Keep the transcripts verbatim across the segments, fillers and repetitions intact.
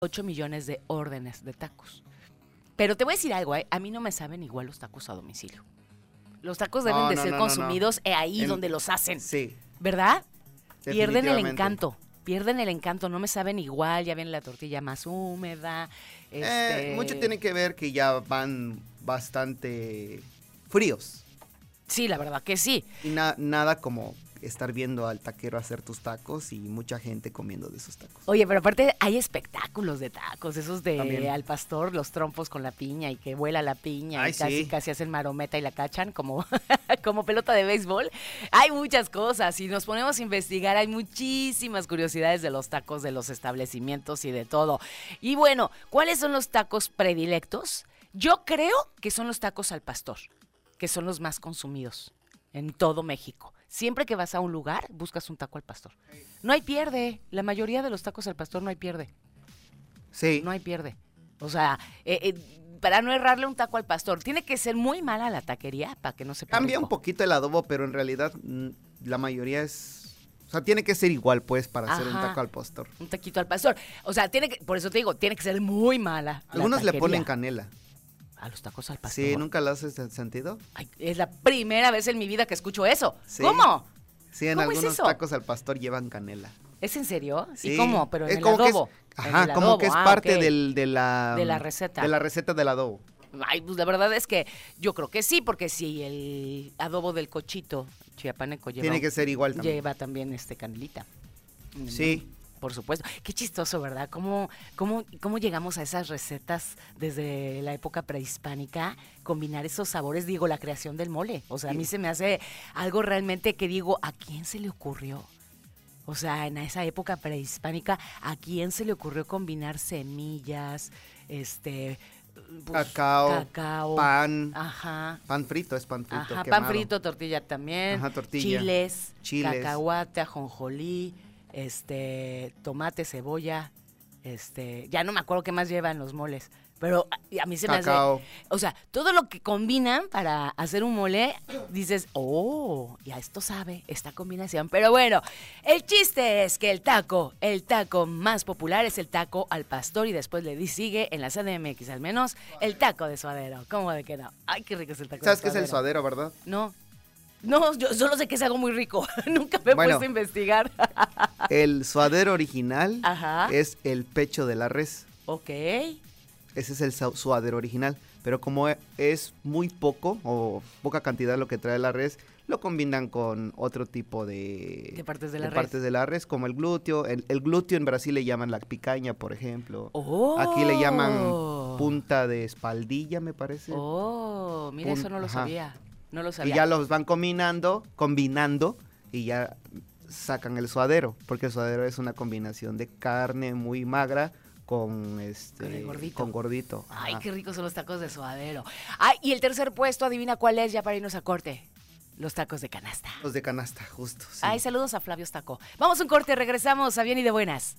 ocho millones de órdenes de tacos. Pero te voy a decir algo, ¿eh? A mí no me saben igual los tacos a domicilio. Los tacos deben No, de no, ser no, no, consumidos no. ahí En- donde los hacen, Sí, ¿verdad? Pierden el definitivamente. encanto, pierden el encanto, no me saben igual, ya viene la tortilla más húmeda. Este... Eh, mucho tiene que ver que ya van bastante fríos. Sí, la verdad que sí. Y na- nada como estar viendo al taquero hacer tus tacos y mucha gente comiendo de esos tacos. Oye, pero aparte hay espectáculos de tacos, esos de También. al pastor, los trompos con la piña y que vuela la piña Ay, y casi sí. casi hacen marometa y la cachan como, como pelota de béisbol. Hay muchas cosas y nos ponemos a investigar, hay muchísimas curiosidades de los tacos, de los establecimientos y de todo. Y bueno, ¿cuáles son los tacos predilectos? Yo creo que son los tacos al pastor, que son los más consumidos en todo México. Siempre que vas a un lugar, buscas un taco al pastor. No hay pierde. La mayoría de los tacos al pastor no hay pierde. Sí. No hay pierde. O sea, eh, eh, para no errarle un taco al pastor, tiene que ser muy mala la taquería para que no se Cambia un poquito el adobo, pero en realidad mm, la mayoría es... O sea, tiene que ser igual, pues, para hacer un Ajá. taco al pastor. Un taquito al pastor. O sea, tiene que, por eso te digo, tiene que ser muy mala. la Algunos le taquería. ponen canela. A los tacos al pastor. Sí, ¿nunca lo has sentido? Ay, es la primera vez en mi vida que escucho eso. Sí. ¿Cómo? Sí, en ¿Cómo es algunos eso? tacos al pastor llevan canela. ¿Es en serio? ¿Y Sí. cómo? Pero en Es el como que es- adobo. En Ajá, el como adobo. que es Ah, parte ok. del, de la... De la receta. De la receta del adobo. Ay, pues la verdad es que yo creo que sí, porque si el adobo del cochito chiapaneco lleva, Tiene que ser igual también. lleva también este canelita. Mm, Sí. Por supuesto. Qué chistoso, ¿verdad? ¿Cómo, cómo, cómo llegamos a esas recetas desde la época prehispánica? Combinar esos sabores, digo, la creación del mole. O sea, a mí se me hace algo realmente que digo, ¿a quién se le ocurrió? O sea, en esa época prehispánica, ¿a quién se le ocurrió combinar semillas, este... pues, Cacao, cacao, pan. Ajá. Pan frito, es pan frito. Ajá, pan quemado. frito, tortilla también. Ajá, tortilla. Chiles, Chiles. cacahuate, ajonjolí, este, tomate, cebolla, este, ya no me acuerdo qué más llevan los moles, pero a, a mí se Cacao. me hace, o sea, todo lo que combinan para hacer un mole, dices, oh, ya esto sabe, esta combinación. Pero bueno, el chiste es que el taco, el taco más popular es el taco al pastor y después le di- sigue en la C D M X al menos el taco de suadero. ¿Cómo de que no? Ay, qué rico es el taco ¿Sabes de qué es el suadero. suadero, verdad? No. No, yo solo sé que es algo muy rico. Nunca me he Bueno. puesto a investigar. El suadero original Ajá. es el pecho de la res. Ok. Ese es el su- suadero original. Pero como e- es muy poco o poca cantidad lo que trae la res, lo combinan con otro tipo de, ¿Qué partes de la res? partes de la res, como el glúteo. El, el glúteo en Brasil le llaman la picaña, por ejemplo. Oh. Aquí le llaman punta de espaldilla, me parece. Oh, mira, Pun- eso no lo ajá. sabía. No lo Y sabía. ya los van combinando, combinando y ya sacan el suadero, porque el suadero es una combinación de carne muy magra con este Con el gordito. con gordito. Ay, Ajá. qué ricos son los tacos de suadero. Ay, y el tercer puesto, adivina cuál es, ya para irnos a corte. Los tacos de canasta. Los de canasta, justo. Sí. Ay, saludos a Flavio Taco. Vamos a un corte, regresamos a Bien y de Buenas.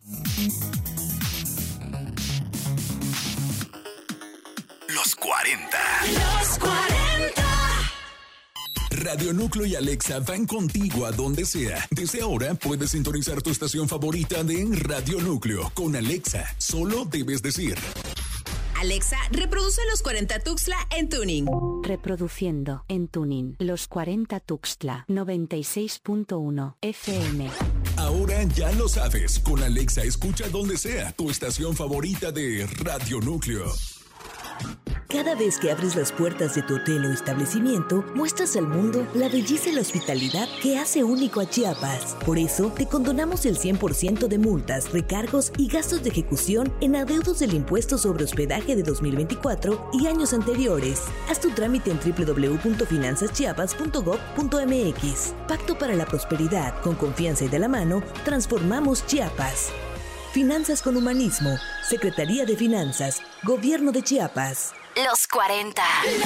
Los cuarenta. Los cuarenta. Radio Núcleo y Alexa van contigo a donde sea. Desde ahora puedes sintonizar tu estación favorita de Radio Núcleo. Con Alexa, solo debes decir: Alexa, reproduce los cuarenta Tuxtla en tuning. Reproduciendo en tuning los cuarenta Tuxtla noventa y seis punto uno F M. Ahora ya lo sabes. Con Alexa escucha donde sea tu estación favorita de Radio Núcleo. Cada vez que abres las puertas de tu hotel o establecimiento, muestras al mundo la belleza y la hospitalidad que hace único a Chiapas. Por eso, te condonamos el cien por ciento de multas, recargos y gastos de ejecución en adeudos del impuesto sobre hospedaje de dos mil veinticuatro y años anteriores. Haz tu trámite en doble u doble u doble u punto finanzas chiapas punto gob punto m x. Pacto para la prosperidad, con confianza y de la mano, transformamos Chiapas. Finanzas con humanismo, Secretaría de Finanzas, Gobierno de Chiapas. Los cuarenta.